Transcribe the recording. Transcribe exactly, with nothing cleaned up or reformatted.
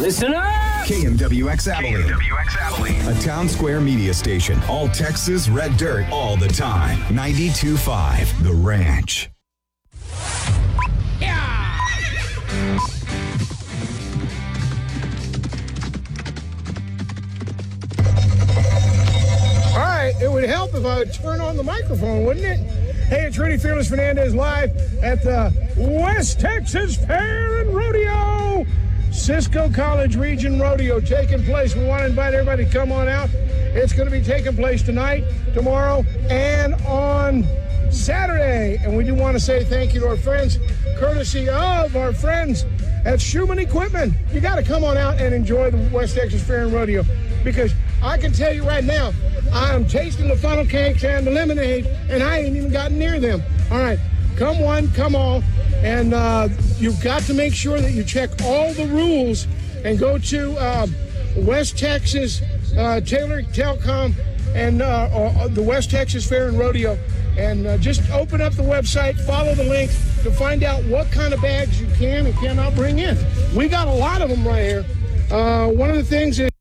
Listen up! K M W X Abilene. K M W X Abilene. A Town Square media station. All Texas red dirt all the time. ninety-two point five The Ranch. Yeah! All right, it would help if I would turn on the microphone, wouldn't it? Hey, it's Rudy Fearless Fernandez live at the West Texas Fair and Rodeo. Cisco College Region Rodeo taking place. We want to invite everybody to come on out. It's going to be taking place tonight, tomorrow, and on Saturday. And we do want to say thank you to our friends, courtesy of our friends at Schumann Equipment. You got to come on out and enjoy the West Texas Fair and Rodeo, because I can tell you right now, I'm tasting the funnel cakes and the lemonade, and I ain't even gotten near them. All right, come one, come all, and uh, you've got to make sure that you check all the rules and go to uh, West Texas uh, Taylor Telecom and uh, uh, the West Texas Fair and Rodeo, and uh, just open up the website, follow the link to find out what kind of bags you can and cannot bring in. We got a lot of them right here. Uh, one of the things is